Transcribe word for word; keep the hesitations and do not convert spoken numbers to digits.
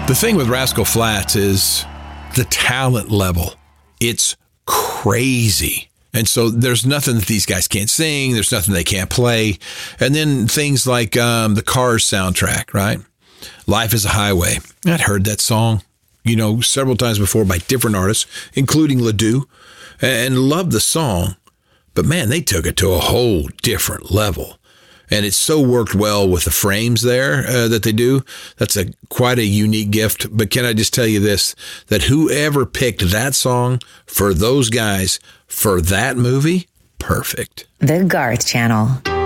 The thing with Rascal Flatts is the talent level. It's crazy. And so there's nothing that these guys can't sing. There's nothing they can't play. And then things like um, the Cars soundtrack, right? Life is a Highway. I'd heard that song, you know, several times before by different artists, including Ledoux, and loved the song. But man, they took it to a whole different level. And it's so worked well with the frames there uh, that they do. That's a quite a unique gift. But can I just tell you this, that whoever picked that song for those guys for that movie, perfect. The Garth Channel.